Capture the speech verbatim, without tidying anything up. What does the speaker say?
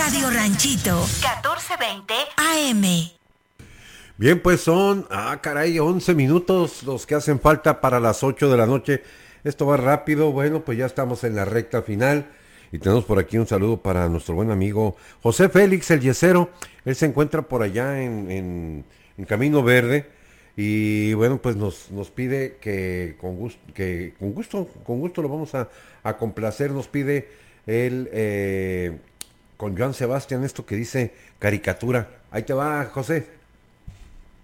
Radio Ranchito, catorce veinte A M. Bien, pues son, ah, caray, once minutos los que hacen falta para las ocho de la noche. Esto va rápido. Bueno, pues ya estamos en la recta final. Y tenemos por aquí un saludo para nuestro buen amigo José Félix, el yesero. Él se encuentra por allá en, en, en Camino Verde. Y bueno, pues nos, nos pide que con gusto, que con gusto, con gusto lo vamos a, a complacer. Nos pide él eh, con Joan Sebastián esto que dice caricatura. Ahí te va, José.